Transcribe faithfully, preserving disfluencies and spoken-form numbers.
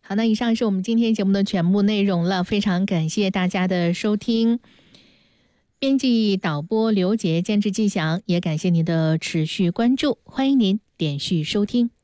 好，那以上是我们今天节目的全部内容了，非常感谢大家的收听。编辑导播刘杰，监制季翔，也感谢您的持续关注，欢迎您连续收听。